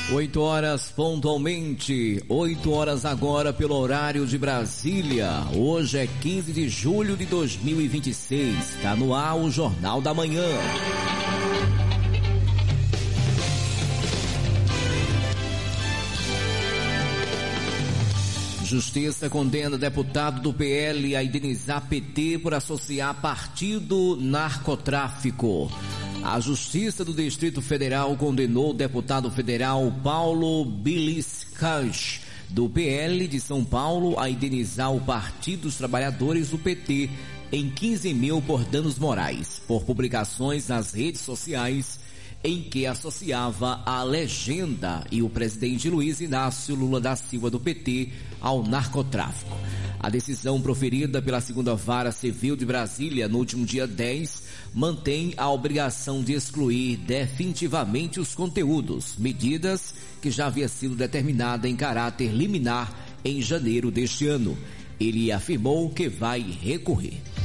8 horas pontualmente, 8 horas agora pelo horário de Brasília. Hoje é 15 de julho de 2026. Está no ar o Jornal da Manhã. Justiça condena deputado do PL a indenizar PT por associar partido narcotráfico. A Justiça do Distrito Federal condenou o deputado federal Paulo Biliscas, do PL de São Paulo, a indenizar o Partido dos Trabalhadores, o PT, em 15 mil por danos morais, por publicações nas redes sociais em que associava a legenda e o presidente Luiz Inácio Lula da Silva do PT ao narcotráfico. A decisão proferida pela segunda Vara Civil de Brasília no último dia 10 mantém a obrigação de excluir definitivamente os conteúdos, medidas que já havia sido determinada em caráter liminar em janeiro deste ano. Ele afirmou que vai recorrer.